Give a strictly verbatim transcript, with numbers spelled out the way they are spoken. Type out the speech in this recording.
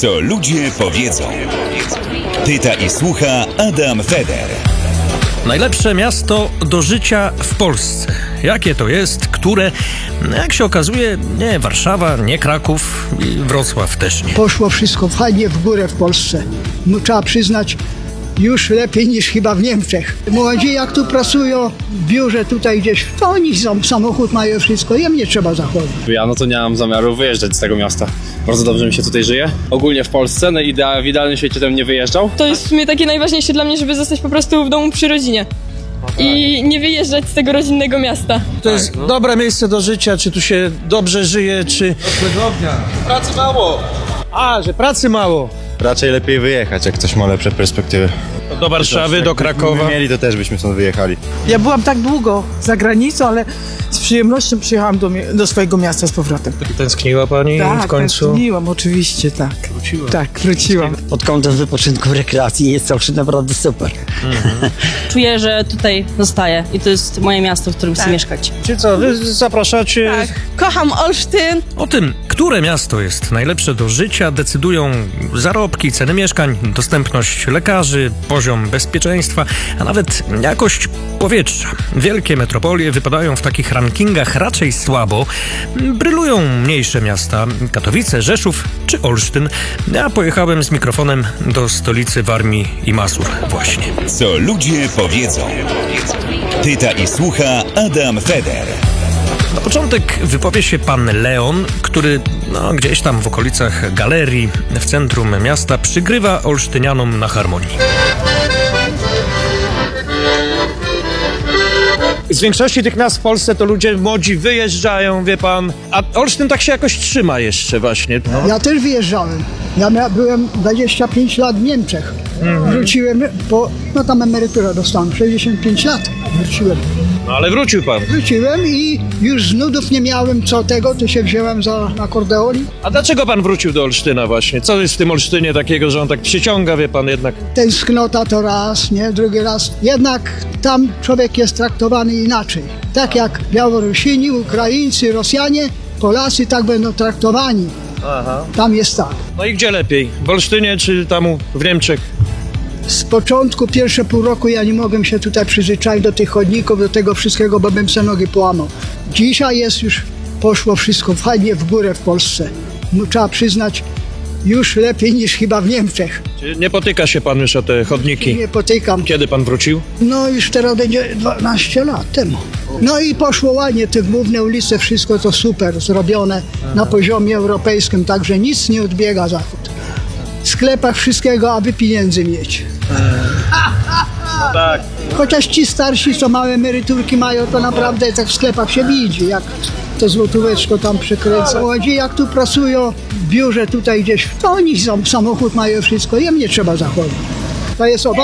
Co ludzie powiedzą. Pyta i słucha Adam Feder. Najlepsze miasto do życia w Polsce. Jakie to jest? Które? Jak się okazuje, nie Warszawa, nie Kraków i Wrocław też nie. Poszło wszystko fajnie w górę w Polsce. No, trzeba przyznać, już lepiej niż chyba w Niemczech. Młodzi jak tu pracują w biurze tutaj gdzieś, to oni sam, samochód mają wszystko, im nie trzeba zachodzić. Ja no to nie mam zamiaru wyjeżdżać z tego miasta. Bardzo dobrze mi się tutaj żyje. Ogólnie w Polsce, no idea, w idealnym świecie bym nie wyjeżdżał. To jest w sumie takie najważniejsze dla mnie, żeby zostać po prostu w domu przy rodzinie. I nie wyjeżdżać z tego rodzinnego miasta. To jest no. dobre miejsce do życia, czy tu się dobrze żyje, czy... Pracy mało. A, że pracy mało. Raczej lepiej wyjechać, jak ktoś ma lepsze perspektywy. Do Warszawy, do Krakowa. Gdybyśmy mieli, to też byśmy stąd wyjechali. Ja byłam tak długo za granicą, ale z przyjemnością przyjechałam do, do swojego miasta z powrotem. Tęskniła pani tak, w końcu? tęskniłam, oczywiście, tak. Wróciła. Tak, wróciłam. Pod kątem wypoczynku, rekreacji jest to naprawdę super. Mhm. Czuję, że tutaj zostaję i to jest moje miasto, w którym tak. chcę mieszkać. Czy co, wy zapraszacie? Tak, kocham Olsztyn. O tym, które miasto jest najlepsze do życia, decydują zarobki, ceny mieszkań, dostępność lekarzy, poziom bezpieczeństwa, a nawet jakość powietrza. Wielkie metropolie wypadają w takich rankingach raczej słabo. Brylują mniejsze miasta, Katowice, Rzeszów czy Olsztyn. Ja pojechałem z mikrofonem do stolicy Warmii i Mazur właśnie. Co ludzie powiedzą. Pyta i słucha Adam Feder. Na początek wypowie się pan Leon, który no, gdzieś tam w okolicach galerii w centrum miasta przygrywa olsztynianom na harmonii. Z większości tych miast w Polsce to ludzie młodzi wyjeżdżają, wie pan, a Olsztyn tak się jakoś trzyma jeszcze właśnie. No. Ja też wyjeżdżałem. Ja mia- byłem dwadzieścia pięć lat w Niemczech. Mhm. Wróciłem, po, no tam emeryturę dostałem, sześćdziesiąt pięć lat wróciłem. No ale wrócił pan. Wróciłem i już z nudów nie miałem co tego, to się wziąłem za akordeon. A dlaczego pan wrócił do Olsztyna właśnie? Co jest w tym Olsztynie takiego, że on tak przyciąga, wie pan jednak? Tęsknota to raz, nie, drugi raz. Jednak tam człowiek jest traktowany inaczej. Tak jak Białorusini, Ukraińcy, Rosjanie, Polacy tak będą traktowani. Aha. Tam jest tak. No i gdzie lepiej? W Olsztynie czy tam w Niemczech? Z początku, pierwsze pół roku ja nie mogłem się tutaj przyzwyczaić do tych chodników, do tego wszystkiego, bo bym se nogi połamał. Dzisiaj jest już, poszło wszystko fajnie w górę w Polsce. No, trzeba przyznać, już lepiej niż chyba w Niemczech. Czy nie potyka się pan już o te chodniki? Nie potykam. Kiedy pan wrócił? No już teraz będzie dwanaście lat temu. No i poszło ładnie, te główne ulice, wszystko to super zrobione na poziomie europejskim, także nic nie odbiega Zachód. W sklepach wszystkiego, aby pieniędzy mieć. No tak. Chociaż ci starsi, co małe emeryturki mają, to naprawdę tak w sklepach się widzi, jak to złotóweczko tam przekręca. Młodzi jak tu pracują w biurze tutaj gdzieś, to oni sam, samochód mają wszystko, im nie trzeba zachodzić. To jest obawa.